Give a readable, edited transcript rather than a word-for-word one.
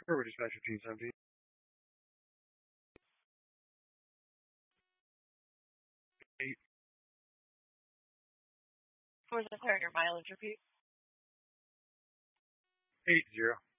River Dispatch 1517. For the third, your mileage repeat. 80.